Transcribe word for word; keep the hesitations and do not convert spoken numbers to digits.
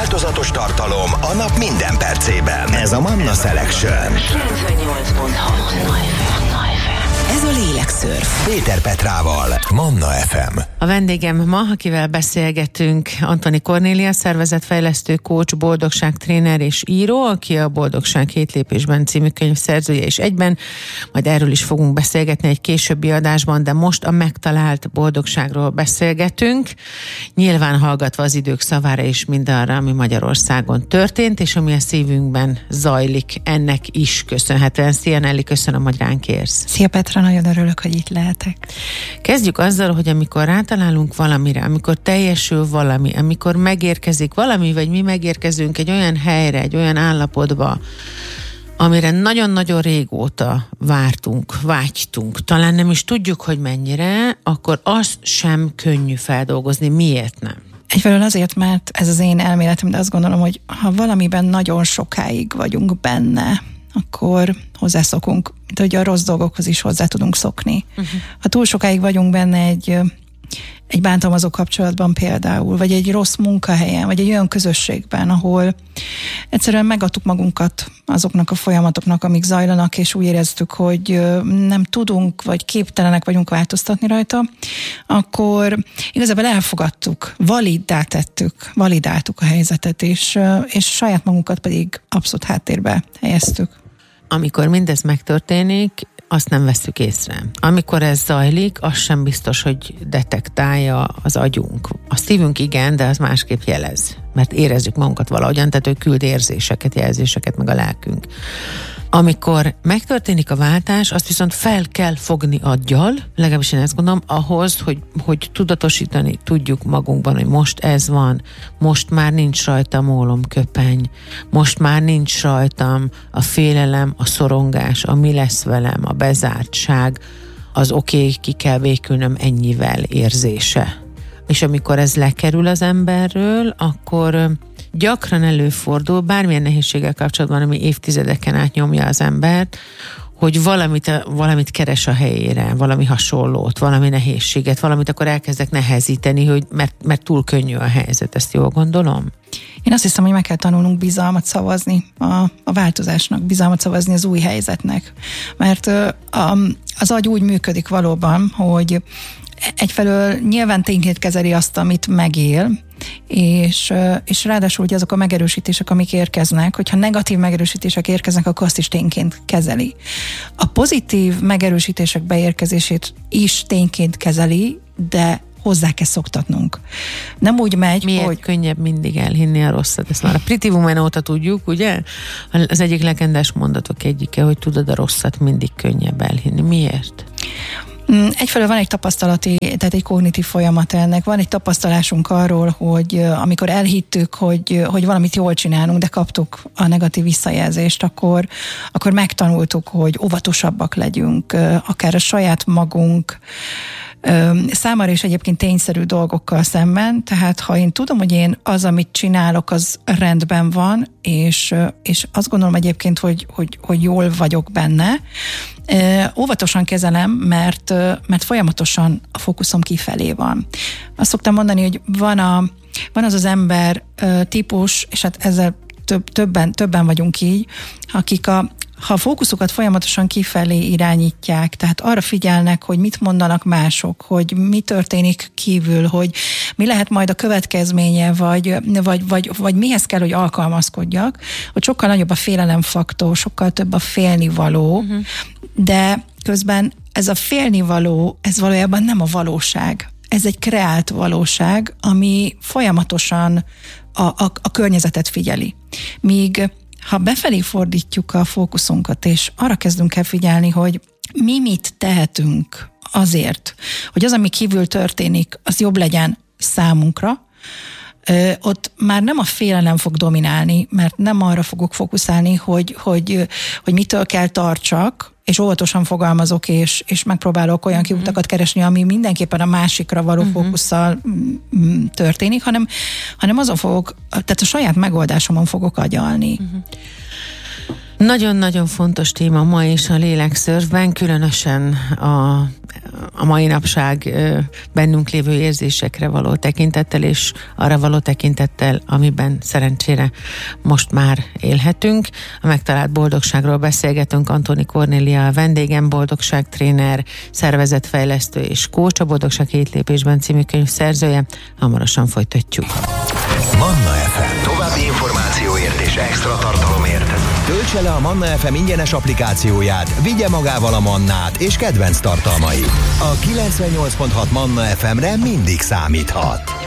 változatos tartalom a nap minden percében. Ez a Manna Selection. kilencvennyolc pont hat Manna ef em. Ez a Lélekszörf. Péter Petrával, Manna ef em. A vendégem ma, akivel beszélgetünk, Antoni Kornélia, szervezetfejlesztő, coach, boldogságtréner és író, aki a Boldogság hét lépésben című könyv szerzője is egyben. Majd erről is fogunk beszélgetni egy későbbi adásban, de most a megtalált boldogságról beszélgetünk. Nyilván hallgatva az idők szavára és mindarra, ami Magyarországon történt, és ami a szívünkben zajlik, ennek is köszönhetően. Szia Nelly, köszönöm, hogy ránk érsz. Szia Petra, nagyon örülök, hogy itt lehetek. Kezdjük azzal, hogy amikor rátalálunk valamire, amikor teljesül valami, amikor megérkezik valami, vagy mi megérkezünk egy olyan helyre, egy olyan állapotba, amire nagyon-nagyon régóta vártunk, vágytunk, talán nem is tudjuk, hogy mennyire, akkor azt sem könnyű feldolgozni. Miért nem? Egyfelől azért, mert ez az én elméletem, de azt gondolom, hogy ha valamiben nagyon sokáig vagyunk benne, akkor hozzászokunk, mint hogy a rossz dolgokhoz is hozzá tudunk szokni. Uh-huh. Ha túl sokáig vagyunk benne egy, egy bántalmazó kapcsolatban például, vagy egy rossz munkahelyen, vagy egy olyan közösségben, ahol egyszerűen megadtuk magunkat azoknak a folyamatoknak, amik zajlanak, és úgy éreztük, hogy nem tudunk, vagy képtelenek vagyunk változtatni rajta, akkor igazából elfogadtuk, validdá tettük, validáltuk a helyzetet, és, és saját magunkat pedig abszolút háttérbe helyeztük. Amikor mindez megtörténik, azt nem vesszük észre. Amikor ez zajlik, az sem biztos, hogy detektálja az agyunk. A szívünk igen, de az másképp jelez, mert érezzük magunkat valahogyan, tehát ő küld érzéseket, jelzéseket, meg a lelkünk. Amikor megtörténik a váltás, azt viszont fel kell fogni aggyal, legalábbis én ezt gondolom, ahhoz, hogy, hogy tudatosítani tudjuk magunkban, hogy most ez van, most már nincs rajtam ólomköpeny, most már nincs rajtam a félelem, a szorongás, a mi lesz velem, a bezártság, az oké, okay, ki kell vékülnöm ennyivel érzése. És amikor ez lekerül az emberről, akkor gyakran előfordul, bármilyen nehézséggel kapcsolatban, ami évtizedeken át nyomja az embert, hogy valamit, valamit keres a helyére, valami hasonlót, valami nehézséget, valamit akkor elkezdek nehezíteni, hogy mert, mert túl könnyű a helyzet, ezt jól gondolom? Én azt hiszem, hogy meg kell tanulnunk bizalmat szavazni a, a változásnak, bizalmat szavazni az új helyzetnek. Mert a, az agy úgy működik valóban, hogy egyfelől nyilván tényként kezeli azt, amit megél, és, és ráadásul ugye azok a megerősítések, amik érkeznek, hogyha negatív megerősítések érkeznek, akkor azt is tényként kezeli. A pozitív megerősítések beérkezését is tényként kezeli, de hozzá kell szoktatnunk. Nem úgy megy, Miért hogy... könnyebb mindig elhinni a rosszat? Ezt már a Pretty Woman óta tudjuk, ugye? Az egyik legendás mondatok egyike, hogy tudod, a rosszat mindig könnyebb elhinni. Miért? Egyfelől van egy tapasztalati, tehát egy kognitív folyamat ennek. Van egy tapasztalásunk arról, hogy amikor elhittük, hogy, hogy valamit jól csinálunk, de kaptuk a negatív visszajelzést, akkor, akkor megtanultuk, hogy óvatosabbak legyünk, akár a saját magunk számára is egyébként tényszerű dolgokkal szemben, tehát ha én tudom, hogy én az, amit csinálok, az rendben van, és, és azt gondolom egyébként, hogy, hogy, hogy jól vagyok benne, óvatosan kezelem, mert, mert folyamatosan a fókuszom kifelé van. Azt szoktam mondani, hogy van, a, van az az ember típus, és hát ezzel több, többen, többen vagyunk így, akik a ha a fókuszukat folyamatosan kifelé irányítják, tehát arra figyelnek, hogy mit mondanak mások, hogy mi történik kívül, hogy mi lehet majd a következménye, vagy, vagy, vagy, vagy mihez kell, hogy alkalmazkodjak, hogy sokkal nagyobb a félelemfaktor, sokkal több a félnivaló, uh-huh. de közben ez a félnivaló, ez valójában nem a valóság. Ez egy kreált valóság, ami folyamatosan a, a, a környezetet figyeli. Míg ha befelé fordítjuk a fókuszunkat, és arra kezdünk el figyelni, hogy mi mit tehetünk azért, hogy az, ami kívül történik, az jobb legyen számunkra, ö, ott már nem a félelem fog dominálni, mert nem arra fogok fókuszálni, hogy, hogy, hogy mitől kell tartsak, és óvatosan fogalmazok, és, és megpróbálok olyan uh-huh. kiutakat keresni, ami mindenképpen a másikra való uh-huh. fókusszal mm, történik, hanem, hanem azon fogok, tehát a saját megoldásomon fogok agyalni. Uh-huh. Nagyon-nagyon fontos téma ma is a lélekszörfben, különösen a, a mai napság bennünk lévő érzésekre való tekintettel, és arra való tekintettel, amiben szerencsére most már élhetünk. A megtalált boldogságról beszélgetünk. Antóni Kornélia a vendégem, boldogságtréner, szervezetfejlesztő és coach, a Boldogság hét lépésben című könyv szerzője. Hamarosan folytatjuk. Manna ef em. További információért és extra tartalomért töltse le a Manna ef em ingyenes applikációját, vigye magával a Mannát és kedvenc tartalmait. A kilencvennyolc pont hat Manna ef emre mindig számíthat.